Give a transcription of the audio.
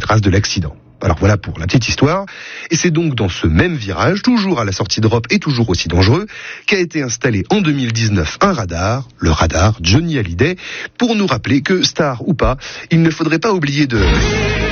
traces de l'accident. Alors voilà pour la petite histoire. Et c'est donc dans ce même virage, toujours à la sortie d'Europe et toujours aussi dangereux, qu'a été installé en 2019 un radar, le radar Johnny Hallyday, pour nous rappeler que, star ou pas, il ne faudrait pas oublier de...